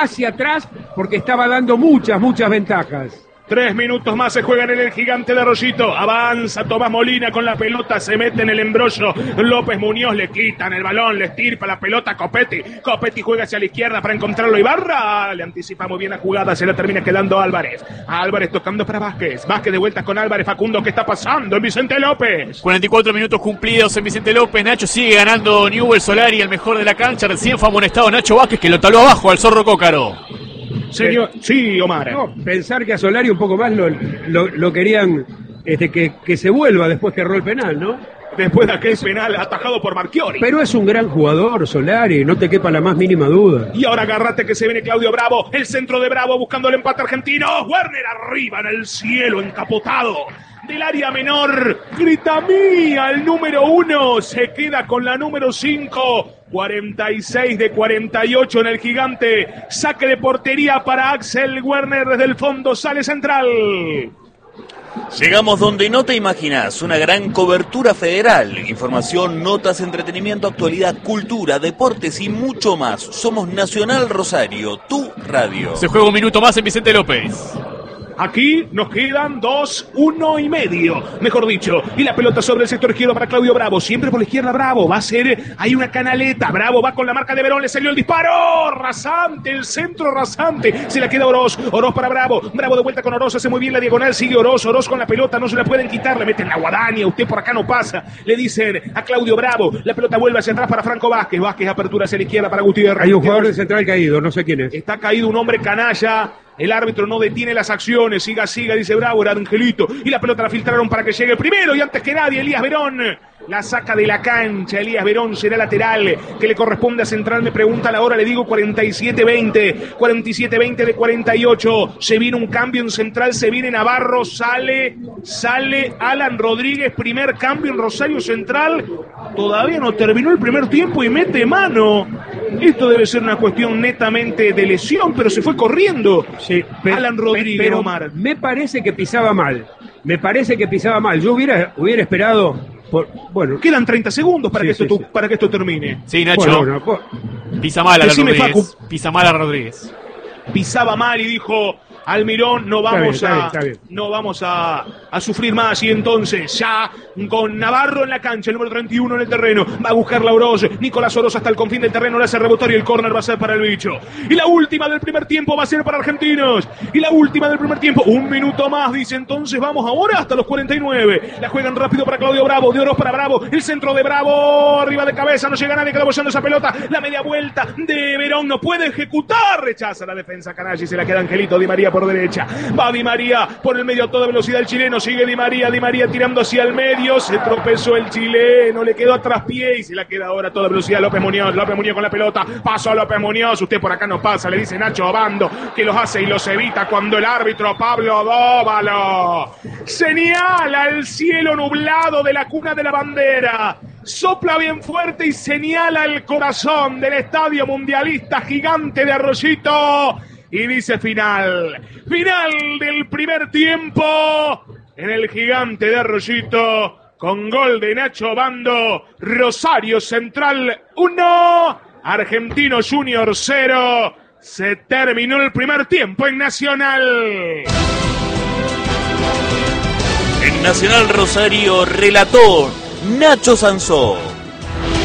hacia atrás porque estaba dando muchas ventajas. 3 minutos más se juegan en el Gigante de Arroyito. Avanza Tomás Molina con la pelota, se mete en el embrollo. López Muñoz, le quitan el balón, le estirpa la pelota a Copetti. Copetti juega hacia la izquierda para encontrarlo Ibarra. Le anticipa muy bien la jugada, se la termina quedando Álvarez. Álvarez tocando para Vázquez. Vázquez de vuelta con Álvarez. Facundo, ¿qué está pasando en Vicente López? 44 minutos cumplidos en Vicente López. Nacho sigue ganando Newell's Solari, el mejor de la cancha. Recién fue amonestado Nacho Vázquez, que lo taló abajo al Zorro Cócaro. Señor, sí, Omar. No, pensar que a Solari un poco más lo querían que se vuelva después que erró el penal, ¿no? Después de aquel penal atajado por Marchiori. Pero es un gran jugador, Solari, no te quepa la más mínima duda. Y ahora agárrate que se viene Claudio Bravo, el centro de Bravo buscando el empate argentino. Werner arriba en el cielo, encapotado. Del área menor, grita mía, el número 1, se queda con la número 5. 46 de 48 en el Gigante. Saque de portería para Axel Werner desde el fondo, sale central. Llegamos donde no te imaginas, una gran cobertura federal, información, notas, entretenimiento, actualidad, cultura, deportes y mucho más. Somos Nacional Rosario, tu radio. Se juega un minuto más en Vicente López. Aquí nos quedan 2, 1 y medio, mejor dicho. Y la pelota sobre el sector izquierdo para Claudio Bravo. Siempre por la izquierda Bravo. Va a ser, hay una canaleta. Bravo va con la marca de Verón. Le salió el disparo. Rasante, el centro rasante. Se la queda Oroz. Oroz para Bravo. Bravo de vuelta con Oroz. Hace muy bien la diagonal. Sigue Oroz. Oroz con la pelota. No se la pueden quitar. Le meten la guadaña. Usted por acá no pasa. Le dicen a Claudio Bravo. La pelota vuelve hacia atrás para Franco Vázquez. Vázquez apertura hacia la izquierda para Gutiérrez. Hay un jugador de central caído. No sé quién es. Está caído un hombre canalla. El árbitro no detiene las acciones, siga, dice Bravo, era Angelito. Y la pelota la filtraron para que llegue el primero. Y antes que nadie, Elías Verón la saca de la cancha. Elías Verón será lateral, que le corresponde a Central. Me pregunta la hora, le digo 47-20. 47-20 de 48. Se viene un cambio en Central, se viene Navarro, sale Alan Rodríguez. Primer cambio en Rosario Central. Todavía no terminó el primer tiempo y mete mano. Esto debe ser una cuestión netamente de lesión, pero se fue corriendo. Sí, Alan Rodríguez, pero Omar. Me parece que pisaba mal. Yo hubiera esperado. Bueno, quedan 30 segundos para, para que esto termine. Sí, Nacho. Pisa mal a Rodríguez. Pisa mal a Rodríguez. Pisaba mal y dijo Almirón, no vamos a sufrir más. Y entonces ya con Navarro en la cancha, el número 31 en el terreno, va a buscar la Oroz. Nicolás Oroz hasta el confín del terreno, le hace rebotar y el córner va a ser para el bicho. Y la última del primer tiempo va a ser para Argentinos. Y la última del primer tiempo, un minuto más, dice. Entonces vamos ahora hasta los 49. La juegan rápido para Claudio Bravo, de Oroz para Bravo, el centro de Bravo, arriba de cabeza, no llega nadie, queda apoyando esa pelota. La media vuelta de Verón, no puede ejecutar, rechaza la defensa canalla y se la queda Angelito Di María por derecha. Va Di María por el medio a toda velocidad el chileno, sigue Di María tirando hacia el medio, se tropezó el chileno, le quedó a traspié y se la queda ahora a toda velocidad López Muñoz con la pelota, paso a López Muñoz, usted por acá no pasa, le dice Nacho Obando, que los hace y los evita cuando el árbitro Pablo Dóvalo señala el cielo nublado de la cuna de la bandera. Sopla bien fuerte y señala el corazón del Estadio Mundialista Gigante de Arroyito. Y dice final del primer tiempo en el Gigante de Arroyito, con gol de Nacho Obando. Rosario Central 1, Argentino Junior 0. Se terminó el primer tiempo en Nacional. En Nacional Rosario relató Nacho Sansó.